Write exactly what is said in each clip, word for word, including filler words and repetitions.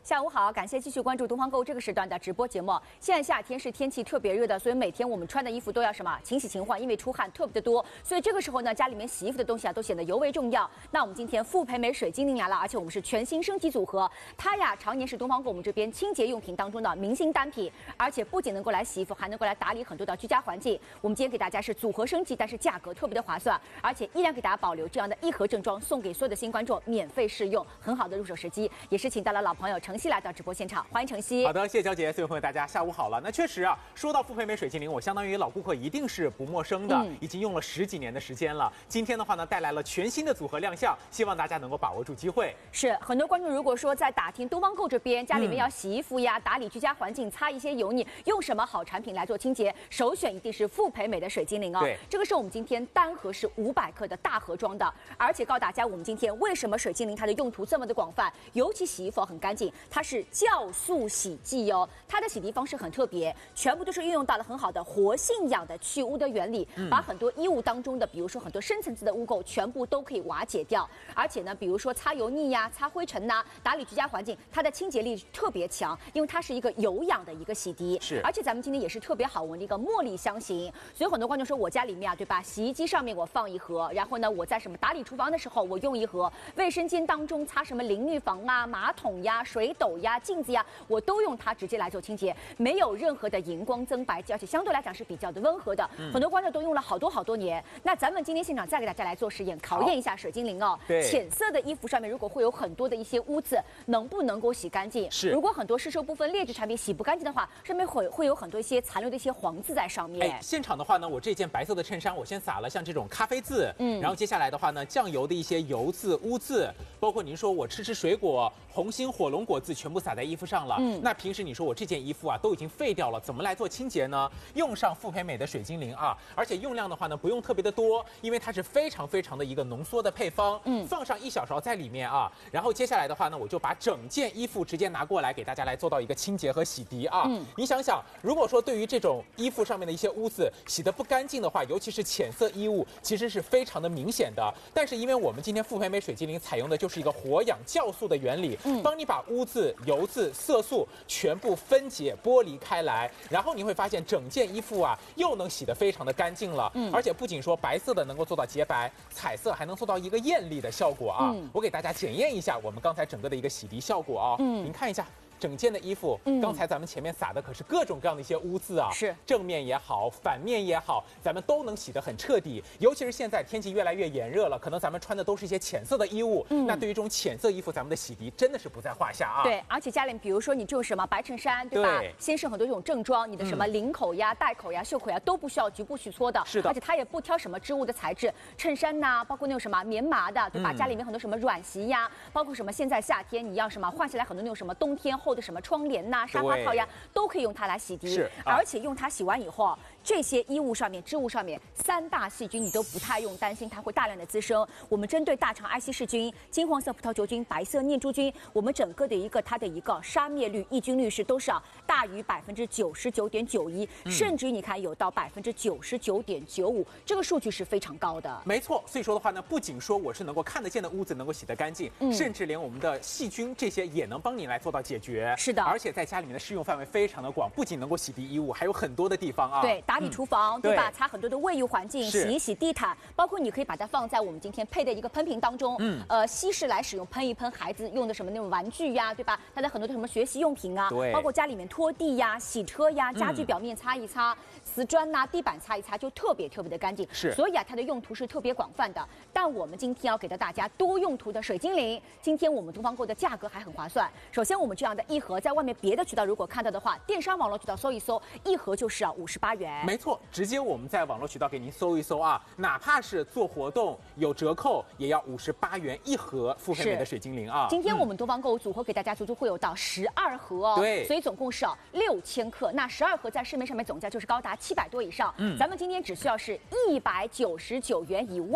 下午好，感谢继续关注东方购物这个时段的直播节目。现在夏天是天气特别热的，所以每天我们穿的衣服都要什么勤洗勤换，因为出汗特别的多，所以这个时候呢，家里面洗衣服的东西啊都显得尤为重要。那我们今天傅培梅水精灵来了，而且我们是全新升级组合，它呀常年是东方购我们这边清洁用品当中的明星单品，而且不仅能够来洗衣服，还能够来打理很多的居家环境。我们今天给大家是组合升级，但是价格特别的划算，而且依然给大家保留这样的一盒正装，送给所有的新观众免费试用，很好的入手时机。也是请到了老朋友程曦来到直播现场，欢迎程曦。 好的，谢谢娇姐，所有朋友大家下午好了。那确实啊，说到傅培梅水精灵，我相当于老顾客一定是不陌生的，嗯、已经用了十几年的时间了。今天的话呢，带来了全新的组合亮相，希望大家能够把握住机会。 是很多观众如果说在打听东方购这边家里面要洗衣服呀、嗯、打理居家环境、擦一些油腻，用什么好产品来做清洁，首选一定是傅培梅的水精灵哦。 对， 这个是我们今天单盒是五百克的大盒装的，而且告诉大家，我们今天为什么水精灵它的用途这么的广泛，尤其洗衣服很干净，它是酵素洗剂哦，它的洗涤方式很特别，全部都是运用到了很好的活性氧的去污的原理，嗯、把很多衣物当中的，比如说很多深层次的污垢，全部都可以瓦解掉。而且呢，比如说擦油腻呀、擦灰尘呐、打理居家环境，它的清洁力特别强，因为它是一个有氧的一个洗涤。 是， 而且咱们今天也是特别好闻的一个茉莉香型，所以很多观众说我家里面啊，对吧？洗衣机上面我放一盒，然后呢，我在什么打理厨房的时候我用一盒，卫生间当中擦什么淋浴房啊、马桶呀、水斗呀、镜子呀，我都用它直接来做清洁，没有任何的荧光增白剂，而且相对来讲是比较的温和的。嗯、很多观众都用了好多好多年。那咱们今天现场再给大家来做实验，考验一下水精灵哦。 对， 浅色的衣服上面如果会有很多的一些污渍，能不能够洗干净？ 是。如果很多市售部分劣质产品洗不干净的话，上面会会有很多一些残留的一些黄渍在上面。 哎，现场的话呢，我这件白色的衬衫，我先撒了像这种咖啡渍，嗯，然后接下来的话呢，酱油的一些油渍、污渍，包括您说我吃吃水果，红心火龙果渍全部撒在衣服上了。嗯，那平时你说我这件衣服啊都已经废掉了，怎么来做清洁呢？用上傅培梅的水精灵啊，而且用量的话呢不用特别的多，因为它是非常非常的一个浓缩的配方。嗯，放上一小勺在里面啊，然后接下来的话呢，我就把整件衣服直接拿过来给大家来做到一个清洁和洗涤啊。嗯，你想想，如果说对于这种衣服上面的一些污渍洗得不干净的话，尤其是浅色衣物，其实是非常的明显的。但是因为我们今天傅培梅水精灵采用的就是一个活氧酵素的原理，嗯，帮你把污渍、油渍、色素全部分解剥离开来，然后你会发现整件衣服啊又能洗得非常的干净了。嗯，而且不仅说白色的能够做到洁白，彩色还能做到一个艳丽的效果啊。嗯，我给大家检验一下我们刚才整个的一个洗涤效果啊。嗯，您看一下。整件的衣服，嗯、刚才咱们前面撒的可是各种各样的一些污渍啊， 是正面也好，反面也好，咱们都能洗得很彻底。尤其是现在天气越来越炎热了，可能咱们穿的都是一些浅色的衣物，嗯、那对于这种浅色衣服，咱们的洗涤真的是不在话下啊。 对，而且家里比如说你这种什么白衬衫，对吧？ 对， 先生很多这种正装，你的什么领口呀、带口呀、袖口呀都不需要局部去搓的， 是的， 而且它也不挑什么织物的材质，衬衫呐、啊，包括那种什么棉麻的，对吧？嗯、家里面很多什么软席呀，包括什么现在夏天你要什么换下来很多那种什么冬天厚的什么窗帘。那沙发套呀，都可以用它来洗涤， 是、啊， 而且用它洗完以后，这些衣物上面、织物上面三大细菌你都不太用担心它会大量的滋生。我们针对大肠埃希氏菌、金黄色葡萄球菌、白色念珠菌，我们整个的一个它的一个杀灭率、抑菌率是都是啊大于百分之九十九点九一，甚至于你看有到百分之九十九点九五，这个数据是非常高的。 没错，所以说的话呢，不仅说我是能够看得见的污渍能够洗得干净，嗯、甚至连我们的细菌这些也能帮你来做到解决。 是的， 而且在家里面的适用范围非常的广，不仅能够洗涤衣物，还有很多的地方啊。 对，打理厨房，嗯、对吧？ 对， 擦很多的卫浴环境，洗一洗地毯，包括你可以把它放在我们今天配的一个喷瓶当中，嗯，呃，稀释来使用，喷一喷孩子用的什么那种玩具呀，对吧？它的很多的什么学习用品啊， 对， 包括家里面拖地呀、洗车呀、家具表面擦一擦，嗯、瓷砖呐、地板擦一擦，就特别特别的干净。 是， 所以啊，它的用途是特别广泛的。但我们今天要给到大家多用途的水精灵，今天我们东方购的价格还很划算。首先，我们这样的一盒，在外面别的渠道如果看到的话，电商网络渠道搜一搜，一盒就是啊五十八元。 没错，直接我们在网络渠道给您搜一搜啊，哪怕是做活动有折扣，也要五十八元一盒傅培梅的水精灵啊。 今天我们东方购物组合给大家足足会有到十二盒哦， 对， 所以总共是啊六千克，那十二盒在市面上面总价就是高达七百多以上。嗯，咱们今天只需要是一百九十九元以外。嗯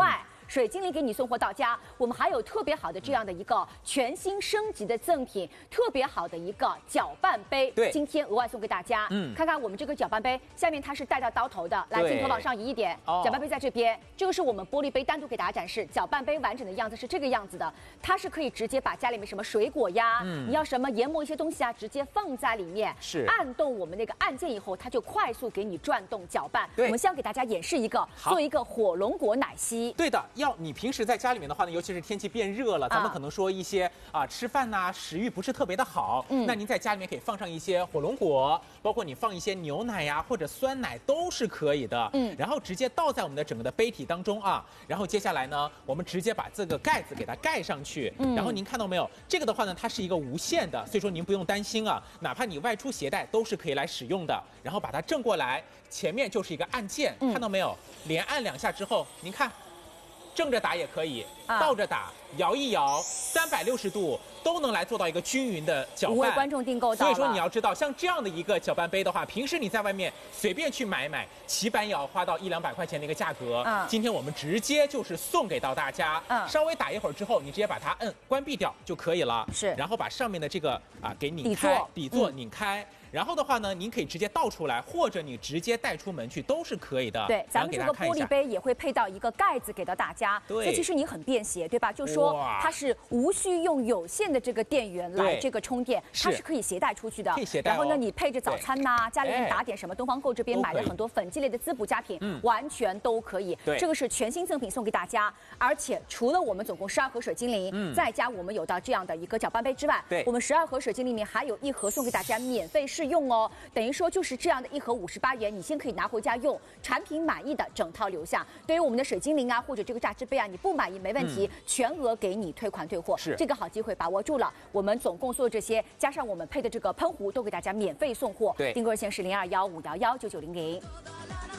水精灵给你送货到家。我们还有特别好的这样的一个全新升级的赠品，特别好的一个搅拌杯， 对， 今天额外送给大家。嗯，看看我们这个搅拌杯下面它是带到刀头的，来镜头往上移一点，哦、搅拌杯在这边，这个是我们玻璃杯单独给大家展示，搅拌杯完整的样子是这个样子的，它是可以直接把家里面什么水果呀，嗯、你要什么研磨一些东西啊，直接放在里面， 是按动我们那个按键以后，它就快速给你转动搅拌。 对， 我们先要给大家演示一个，做一个火龙果奶昔。 对的，要你平时在家里面的话呢，尤其是天气变热了，咱们可能说一些啊、呃、吃饭呐、啊、食欲不是特别的好，嗯，那您在家里面可以放上一些火龙果，包括你放一些牛奶呀、啊、或者酸奶都是可以的，嗯，然后直接倒在我们的整个的杯体当中啊，然后接下来呢，我们直接把这个盖子给它盖上去，嗯，然后您看到没有，这个的话呢，它是一个无线的，所以说您不用担心啊，哪怕你外出携带都是可以来使用的，然后把它正过来，前面就是一个按键，嗯、看到没有？连按两下之后，您看。正着打也可以，啊、倒着打，摇一摇，三百六十度都能来做到一个均匀的搅拌。 五位观众订购到了。 所以说你要知道，像这样的一个搅拌杯的话，平时你在外面随便去买买，起码也要花到一两百块钱的一个价格。嗯，今天我们直接就是送给到大家。嗯，稍微打一会儿之后，你直接把它摁关闭掉就可以了。 是， 然后把上面的这个啊给拧开，底座拧开。嗯，然后的话呢，您可以直接倒出来，或者你直接带出门去都是可以的。 对，咱们这个玻璃杯也会配到一个盖子给到大家。 对， 所以其实你很便携，对吧？就说它是无需用有线的这个电源来这个充电，它是可以携带出去的。 可以携带、哦。 然后呢，你配着早餐呐、啊，家里面打点什么，东方购这边买的很多粉剂类的滋补佳品，嗯，完全都可以。 对， 这个是全新赠品送给大家，而且除了我们总共十二盒水精灵，嗯，再加我们有到这样的一个搅拌杯之外， 对， 我们十二盒水精灵里面还有一盒送给大家免费试用哦。等于说就是这样的一盒五十八元，你先可以拿回家用，产品满意的整套留下。对于我们的水精灵啊，或者这个榨汁杯啊，你不满意没问题，嗯、全额给你退款退货。 是这个好机会把握住了。我们总共所有这些加上我们配的这个喷壶，都给大家免费送货。 对， 订购热线是零二幺五幺幺九九零零。